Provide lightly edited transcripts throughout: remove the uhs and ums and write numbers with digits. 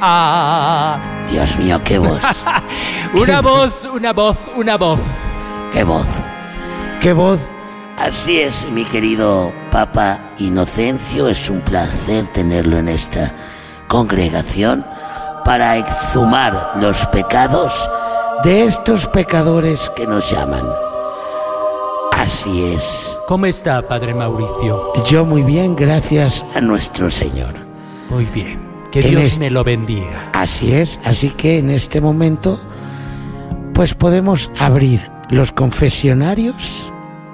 Dios mío, qué voz. Una voz. Qué voz. Así es, mi querido Papa Inocencio, es un placer tenerlo en esta congregación para exhumar los pecados de estos pecadores que nos llaman. Así es. ¿Cómo está, Padre Mauricio? Yo muy bien, gracias a nuestro Señor. Muy bien. Que Dios me lo bendiga. Así es, así que en este momento pues podemos abrir los confesionarios.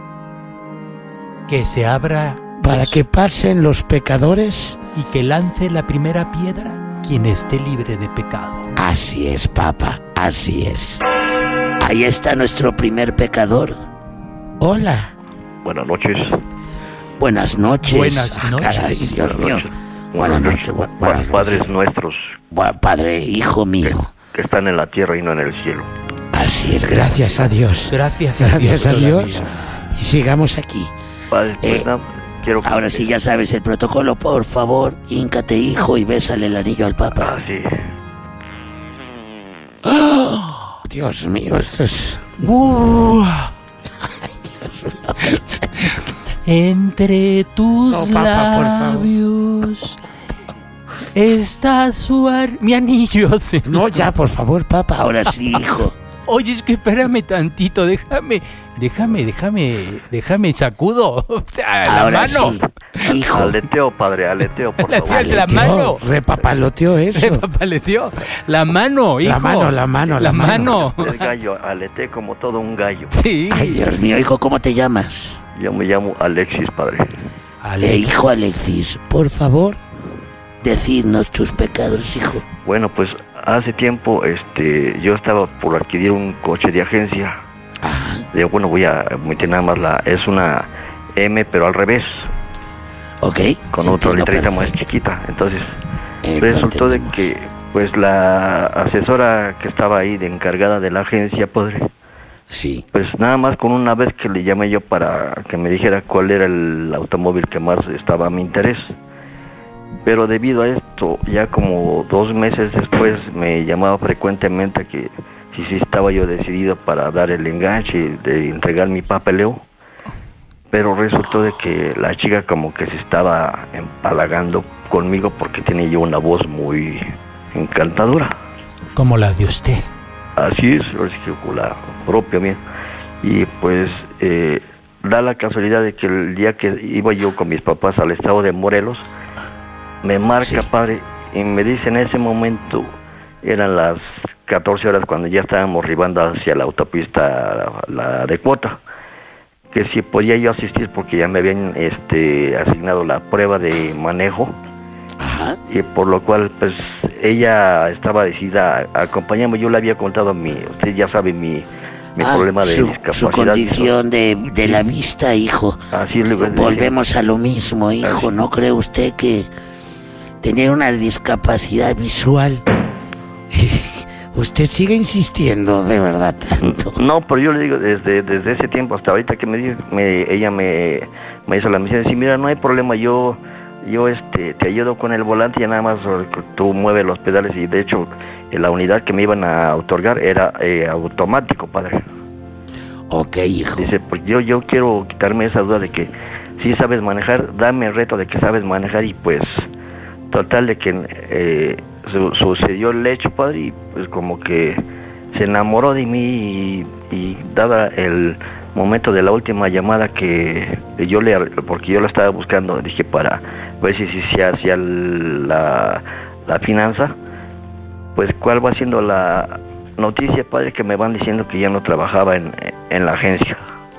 Que se abra para que pasen los pecadores y que lance la primera piedra quien esté libre de pecado. Así es, Papa, así es. Ahí está nuestro primer pecador. Hola. Buenas noches. Buenas noches. Buenas noches. Caray, Dios mío. Buenas noches. Padres nuestros. Padre, hijo mío. Que están en la tierra y no en el cielo. Así es, gracias a Dios. Gracias a Dios. Y sigamos aquí. Padre, quiero que... Ahora sí ya sabes el protocolo, por favor, híncate, hijo, y bésale el anillo al Papa. Sí. ¡Oh! Dios mío, esto es... Entre tus labios está mi anillo. No, ya, por favor, Papa, ahora sí, hijo. Oye, es que espérame tantito, déjame sacudo. O sea, ahora la mano. Sí, hijo. Aleteo, padre, aleteo, por favor. Aleteó, la mano. Repapaloteó eso. Repapaleteó. La mano, hijo. La mano. El gallo, aleté como todo un gallo. Sí. Ay, Dios mío, hijo, ¿cómo te llamas? Yo me llamo Alexis, padre. Hijo Alexis, por favor, decidnos tus pecados, hijo. Bueno, pues hace tiempo yo estaba por adquirir un coche de agencia. Ajá. Digo, bueno, voy a meter nada más es una M, pero al revés. Ok. Con otra letrita más chiquita. Entonces, resultó de que pues la asesora que estaba ahí de encargada de la agencia, padre, sí, pues nada más con una vez que le llamé yo para que me dijera cuál era el automóvil que más estaba a mi interés. Pero debido a esto, ya como 2 meses después me llamaba frecuentemente que si estaba yo decidido para dar el enganche de entregar mi papeleo. Pero resultó de que la chica como que se estaba empalagando conmigo porque tenía yo una voz muy encantadora. Como la de usted. Así es, la propia mía. Y pues da la casualidad de que el día que iba yo con mis papás al estado de Morelos, me marca, sí, padre, y me dice en ese momento, eran las 14 horas cuando ya estábamos arribando hacia la autopista, la de Cuota, que si podía yo asistir porque ya me habían asignado la prueba de manejo. Ajá. Y por lo cual pues ella estaba decidida a acompañarme. Yo le había contado usted ya sabe mi problema de discapacidad. Su condición de la vista, hijo. Así volvemos a lo mismo, hijo. ¿No cree usted que tener una discapacidad visual usted sigue insistiendo de verdad tanto? No, pero yo le digo desde ese tiempo hasta ahorita que ella me hizo la misión de decir, mira, no hay problema, yo te ayudo con el volante, y nada más tú mueves los pedales. Y de hecho la unidad que me iban a otorgar era automático, padre. Ok, hijo. Dice, pues yo quiero quitarme esa duda de que si sabes manejar, dame el reto de que sabes manejar. Y pues total de que sucedió el hecho, padre, y pues como que se enamoró de mí. Y dada el momento de la última llamada que porque yo la estaba buscando, dije, para ver si se hacía la finanza, pues cuál va siendo la noticia, padre, que me van diciendo que ya no trabajaba en la agencia.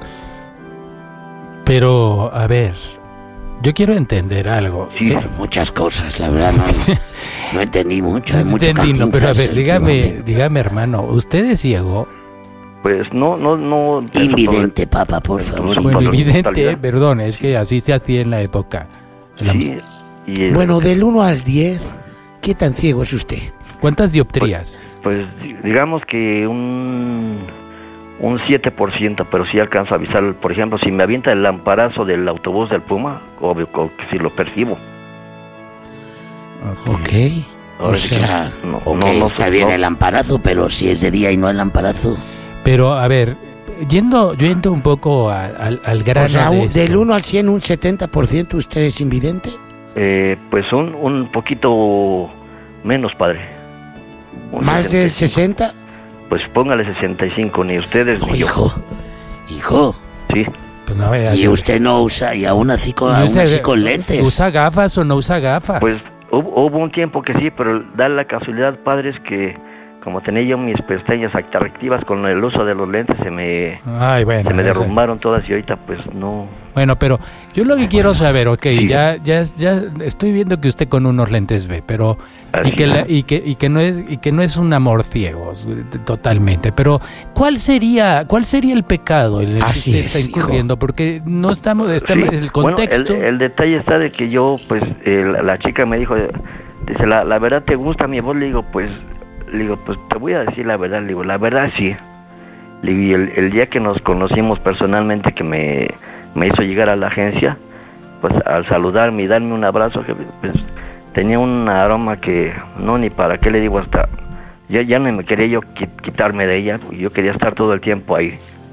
Pero, a ver, yo quiero entender algo. Sí, muchas cosas, la verdad, no entendí mucho. No entendí, no, pero a ver, dígame, hermano, ¿usted es ciego? Pues no. Invidente, papá, por favor. Bueno, invidente, perdón, es que así se hacía en la época. Sí. Bueno, del 1 al 10, ¿qué tan ciego es usted? ¿Cuántas dioptrías? Pues digamos que un 7%, pero sí alcanzo a avisar. Por ejemplo, si me avienta el lamparazo del autobús del Puma, obvio que sí lo percibo. Ok. O sea, está bien el lamparazo, pero si es de día y no el lamparazo. Pero, a ver, yendo un poco al grano. O sea, de esto. del 1 al 100, un 70% usted es invidente. Pues un poquito menos, padre. ¿Más del 60? Pues póngale 65, ni ustedes ni yo. Hijo. Sí. Pues no, y usted no usa, y aún así con lentes. ¿Usa gafas o no usa gafas? Pues hubo un tiempo que sí, pero da la casualidad, padre, es que como tenía yo mis pestañas atractivas con el uso de los lentes, se me derrumbaron todas y ahorita pues no. Bueno, pero yo lo que quiero saber, sí. ya estoy viendo que usted con unos lentes ve, pero y que no es un amor ciego totalmente, pero ¿cuál sería el pecado en el que usted está incurriendo? Hijo. Porque no estamos el contexto. Bueno, el detalle está de que yo pues la chica me dice, la verdad te gusta mi voz, le digo pues te voy a decir la verdad, le digo, la verdad sí. Le digo, y el día que nos conocimos personalmente, que me hizo llegar a la agencia, pues al saludarme y darme un abrazo, pues tenía un aroma que no, ni para qué le digo, hasta ya no me quería yo quitarme de ella, yo quería estar todo el tiempo ahí.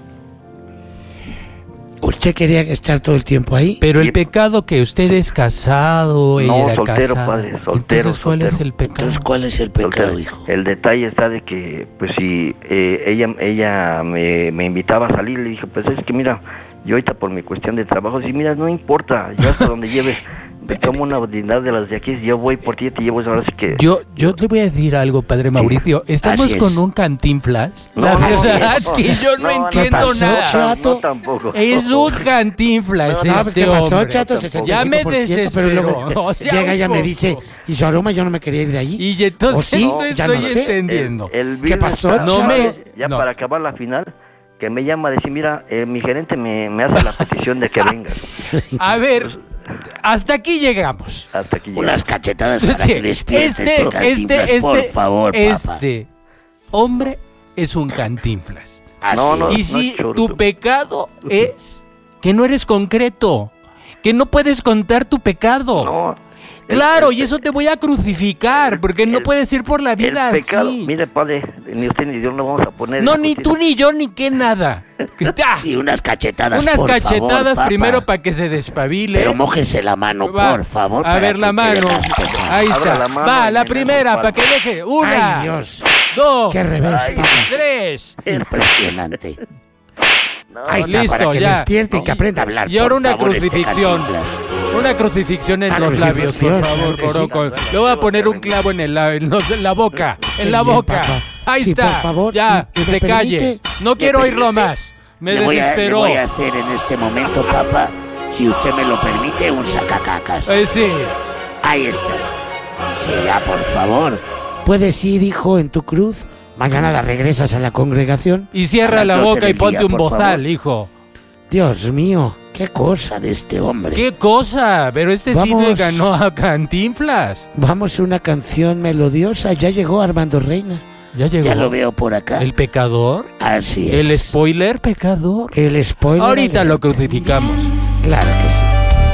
¿Usted quería estar todo el tiempo ahí? Pero el pecado que usted es casado, no, era soltero, casado. Padre, soltero. Entonces, ¿cuál es el pecado? Entonces, ¿cuál es el pecado, hijo? El detalle está de que, pues si ella me invitaba a salir, le dije, pues es que mira, yo ahorita por mi cuestión de trabajo, si mira, no importa, yo hasta donde lleves, me tomo una unidad de las de aquí, si yo voy por ti, te llevo, ahora sí que... Yo te voy a decir algo, padre Mauricio, estamos con un Cantinflas, la verdad que yo no entiendo nada. Chato? No, tampoco. Es un Cantinflas ¿qué pasó, hombre. Chato? Ya me desesperó. Pero luego llega ella me dice, y su aroma yo no me quería ir de ahí. Y entonces no estoy entendiendo. ¿Qué pasó, Chato? Para acabar la final, que me llama a decir, mira, mi gerente me hace la petición de que vengas. A ver, hasta aquí llegamos. Unas cachetadas para que despierte Cantinflas, por favor, papá. Este hombre es un Cantinflas. Y si tu pecado es que no eres concreto, que no puedes contar tu pecado. No. Claro, y eso te voy a crucificar, porque no puedes ir por la vida el pecado, así. Mire, padre, ni usted ni yo no vamos a poner... No, ni tú ni yo, ni qué nada. Y unas cachetadas, unas por cachetadas favor, primero para que se despabile. Pero mójese la mano, por favor. A ver, la mano. Ahí está. Va, la primera, para que deje. Una. Ay, Dios. Dos. Qué revés, papá. Tres. Impresionante. Ahí está, listo, para que ya. despierte y que aprenda a hablar. Y ahora por una favor, crucifixión. Una crucifixión en los labios, por favor, Coroco. Le voy a poner un clavo en la boca. En la boca. Ahí está. Por favor, ya, que se calle. No quiero oírlo más. Me desesperó. Le voy a hacer en este momento, papá, si usted me lo permite, un sacacacas. Sí. Ahí está. Sí, ya, por favor. Puedes ir, hijo, en tu cruz. Mañana la regresas a la congregación. Y cierra la boca y ponte un bozal, hijo. Dios mío, qué cosa de este hombre. ¿Qué cosa? Pero sí le ganó a Cantinflas. Vamos a una canción melodiosa. Ya llegó Armando Reina. Ya llegó. Ya lo veo por acá. ¿El pecador? Así es. ¿El spoiler pecador? El spoiler. Ahorita lo crucificamos. Claro que sí.